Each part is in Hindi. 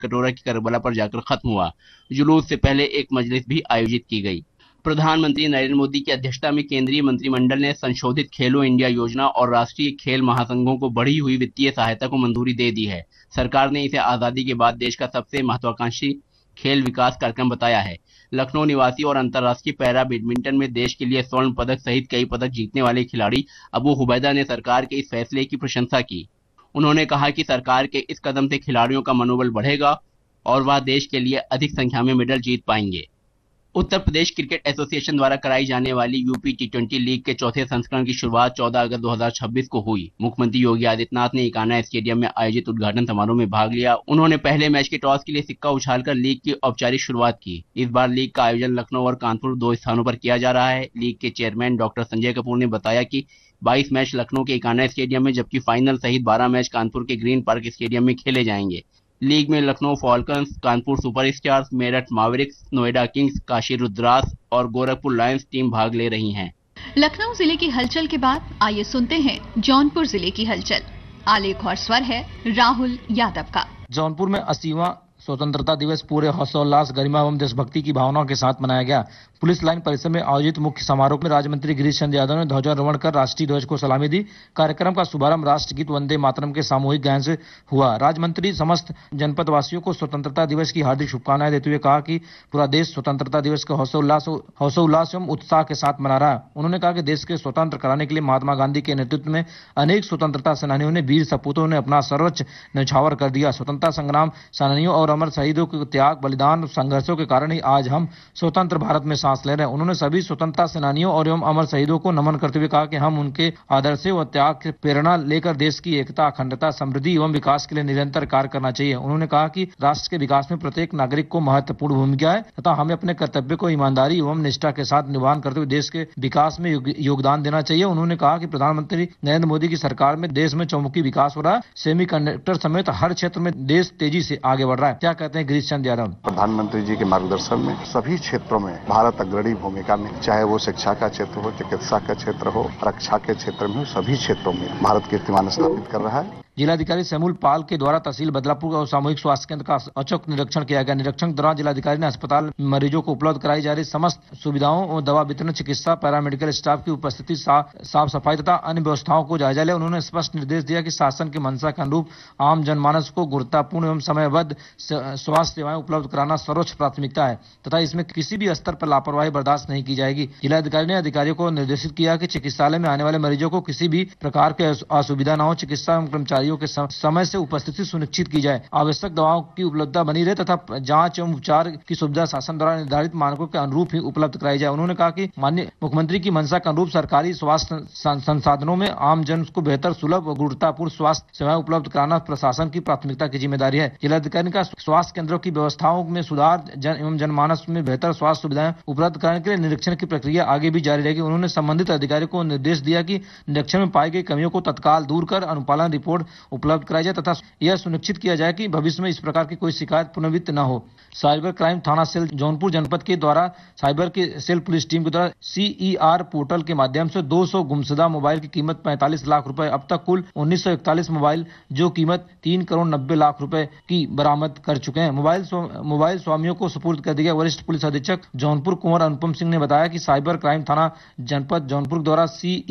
कटोरा की करबला पर जाकर खत्म हुआ। जुलूस से पहले एक मजलिस भी आयोजित की गई। प्रधानमंत्री नरेंद्र मोदी की अध्यक्षता में केंद्रीय मंत्रिमंडल ने संशोधित खेलो इंडिया योजना और राष्ट्रीय खेल महासंघों को बढ़ी हुई वित्तीय सहायता को मंजूरी दे दी है। सरकार ने इसे आजादी के बाद देश का सबसे महत्वाकांक्षी खेल विकास कार्यक्रम बताया है। लखनऊ निवासी और अंतर्राष्ट्रीय पैरा बैडमिंटन में देश के लिए स्वर्ण पदक सहित कई पदक जीतने वाले खिलाड़ी अबू हुबैदा ने सरकार के इस फैसले की प्रशंसा की। उन्होंने कहा कि सरकार के इस कदम से खिलाड़ियों का मनोबल बढ़ेगा और वह देश के लिए अधिक संख्या में मेडल जीत पाएंगे। उत्तर प्रदेश क्रिकेट एसोसिएशन द्वारा कराई जाने वाली यूपी टी20 लीग के चौथे संस्करण की शुरुआत 14 अगस्त 2026 को हुई। मुख्यमंत्री योगी आदित्यनाथ ने इकाना स्टेडियम में आयोजित उद्घाटन समारोह में भाग लिया। उन्होंने पहले मैच के टॉस के लिए सिक्का उछालकर लीग की औपचारिक शुरुआत की। इस बार लीग का आयोजन लखनऊ और कानपुर 2 स्थानों पर किया जा रहा है। लीग के चेयरमैन डॉक्टर संजय कपूर ने बताया कि 22 मैच लखनऊ के इकाना स्टेडियम में जबकि फाइनल सहित 12 मैच कानपुर के ग्रीन पार्क स्टेडियम में खेले जाएंगे। लीग में Lucknow फॉल्कन्स, Kanpur super stars, Meerut Mavericks, Noida Kings, Kashi Rudras और गोरखपुर लायंस टीम भाग ले रही हैं। लखनऊ जिले की हलचल के बाद आइए सुनते हैं जौनपुर जिले की हलचल। आलेख और स्वर है राहुल यादव का। जौनपुर में 80वां स्वतंत्रता दिवस पूरे हर्षोल्लास, गरिमा एवं देशभक्ति की भावनाओं के साथ मनाया गया। पुलिस लाइन परिसर में आयोजित मुख्य समारोह में राज्य मंत्री गिरीश चंद्र यादव ने ध्वजारोहण कर राष्ट्रीय ध्वज को सलामी दी। कार्यक्रम का शुभारंभ राष्ट्रगीत वंदे मातरम के सामूहिक गायन से हुआ। राज्य मंत्री समस्त जनपद वासियों को स्वतंत्रता दिवस की हार्दिक शुभकामनाएं देते हुए कहा कि पूरा देश स्वतंत्रता दिवस को हर्षोल्लास एवं उत्साह के साथ मना रहा है। उन्होंने कहा कि देश के स्वतंत्र कराने के लिए महात्मा गांधी के नेतृत्व में अनेक स्वतंत्रता सेनानियों ने, वीर सपूतों ने अपना सर्वोच्च न्यौछावर कर दिया। स्वतंत्रता संग्राम सेनानियों और अमर शहीदों के त्याग, बलिदान, संघर्षों के कारण ही आज हम स्वतंत्र भारत में सांस ले रहे हैं। उन्होंने सभी स्वतंत्रता सेनानियों और एवं अमर शहीदों को नमन करते हुए कहा कि हम उनके आदर्शों व त्याग की प्रेरणा लेकर देश की एकता, अखंडता, समृद्धि एवं विकास के लिए निरंतर कार्य करना चाहिए। उन्होंने कहा कि राष्ट्र के विकास में प्रत्येक नागरिक को महत्वपूर्ण भूमिका है तथा हमें अपने कर्तव्य को ईमानदारी एवं निष्ठा के साथ निभान करते हुए देश के विकास में योगदान देना चाहिए। उन्होंने कहा कि प्रधानमंत्री नरेंद्र मोदी की सरकार में देश में चौमुखी विकास हो रहा है। सेमीकंडक्टर समेत हर क्षेत्र में देश तेजी से आगे बढ़ रहा है। क्या कहते हैं गिरीश चंद्र यादव? प्रधानमंत्री जी के मार्गदर्शन में सभी क्षेत्रों में भारत अग्रणी भूमिका में, चाहे वो शिक्षा का क्षेत्र हो, चिकित्सा का क्षेत्र हो, रक्षा के क्षेत्र में हो, सभी क्षेत्रों में भारत कीर्तिमान स्थापित कर रहा है। जिलाधिकारी सेमुल पाल के द्वारा तहसील बदलापुर और सामूहिक स्वास्थ्य केंद्र का औचक निरीक्षण किया गया। निरीक्षण के दौरान जिलाधिकारी ने अस्पताल में मरीजों को उपलब्ध कराई जा रही समस्त सुविधाओं और दवा वितरण, चिकित्सा, पैरामेडिकल स्टाफ की उपस्थिति, साफ सफाई तथा अन्य व्यवस्थाओं को जायजा लिया। उन्होंने स्पष्ट निर्देश दिया कि शासन के मंशा के अनुरूप आम जनमानस को गुणवत्तापूर्ण एवं समयबद्ध स्वास्थ्य सेवाएं उपलब्ध कराना सर्वोच्च प्राथमिकता है तथा इसमें किसी भी स्तर पर लापरवाही बर्दाश्त नहीं की जाएगी। जिलाधिकारी ने अधिकारियों को निर्देशित किया कि चिकित्सालय में आने वाले मरीजों को किसी भी प्रकार के असुविधा न हो, चिकित्सा एवं कर्मचारियों के समय से उपस्थिति सुनिश्चित की जाए, आवश्यक दवाओं की उपलब्धता बनी रहे तथा जांच एवं उपचार की सुविधा शासन द्वारा निर्धारित मानकों के अनुरूप ही उपलब्ध कराई जाए। उन्होंने कहा कि माननीय मुख्यमंत्री की मंशा के अनुरूप सरकारी स्वास्थ्य संसाधनों में आम जन को बेहतर, सुलभ और गुणवत्तापूर्ण स्वास्थ्य सेवाएं उपलब्ध कराना प्रशासन की प्राथमिकता की जिम्मेदारी है। जिलाधिकारी का स्वास्थ्य केंद्रों की व्यवस्थाओं में सुधार एवं जनमानस में बेहतर स्वास्थ्य सुविधाएं उपलब्ध कराने के लिए निरीक्षण की प्रक्रिया आगे भी जारी रहेगी। उन्होंने संबंधित अधिकारियों को निर्देश दिया कि निरीक्षण में पाई गई कमियों को तत्काल दूर कर अनुपालन रिपोर्ट उपलब्ध कराई जाए तथा यह सुनिश्चित किया जाए कि भविष्य में इस प्रकार की कोई शिकायत पुनरावृत्ति न हो। साइबर क्राइम थाना सेल जौनपुर जनपद के द्वारा साइबर की सेल पुलिस टीम के द्वारा CER पोर्टल के माध्यम से 200 गुमशुदा मोबाइल की कीमत 45 लाख रुपए, अब तक कुल 1941 मोबाइल जो कीमत 3 करोड़ 90 लाख रुपए की बरामद कर चुके हैं। मोबाइल स्वामियों को सुपुर्द कर दिया। वरिष्ठ पुलिस अधीक्षक जौनपुर कुंवर अनुपम सिंह ने बताया कि साइबर क्राइम थाना जनपद जौनपुर द्वारा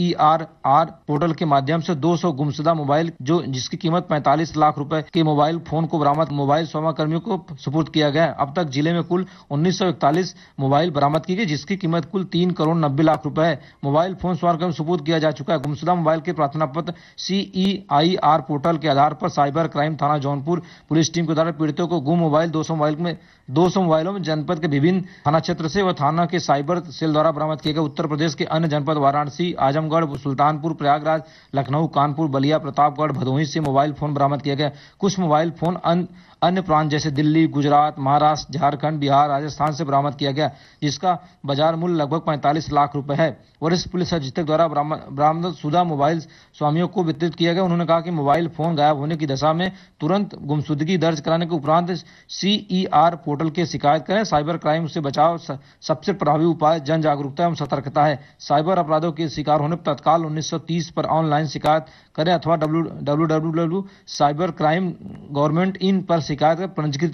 CER पोर्टल के माध्यम से 200 गुमशुदा मोबाइल जिसकी कीमत 45 लाख रुपए के मोबाइल फोन को बरामद मोबाइल स्वामा कर्मियों को सुपुर्द किया गया। अब तक जिले में कुल 1941 मोबाइल बरामद की गई जिसकी कीमत कुल 3 करोड़ 90 लाख रुपए है। मोबाइल फोन स्वामा कर्मियों सुपुर्द किया जा चुका है। गुमशुदा मोबाइल के प्रार्थना पत्र CEIR पोर्टल के आधार पर साइबर क्राइम थाना जौनपुर पुलिस टीम के द्वारा पीड़ितों को गुम मोबाइल 200 मोबाइलों में जनपद के विभिन्न थाना क्षेत्र से व थाना के साइबर सेल द्वारा बरामद किए गए। उत्तर प्रदेश के अन्य जनपद वाराणसी, आजमगढ़, सुल्तानपुर, प्रयागराज, लखनऊ, कानपुर, बलिया, प्रतापगढ़, भदोही से मोबाइल फोन बरामद किया गया। कुछ मोबाइल फोन अन्य प्रांत जैसे दिल्ली, गुजरात, महाराष्ट्र, झारखंड, बिहार, राजस्थान से बरामद किया गया जिसका बाजार मूल्य लगभग 45 लाख रुपए है। वरिष्ठ पुलिस अधीक्षक द्वारा बरामद शुदा मोबाइल स्वामियों को वितरित किया गया। उन्होंने कहा कि मोबाइल फोन गायब होने की दशा में तुरंत गुमशुदगी दर्ज कराने के उपरांत CER पोर्टल की शिकायत करें। साइबर क्राइम से बचाव सबसे प्रभावी उपाय जन जागरूकता एवं सतर्कता है। साइबर अपराधों के शिकार होने पर तत्काल 1930 पर ऑनलाइन शिकायत करें अथवा www.cybercrime.gov.in पर शिकायत कर पंजीकृत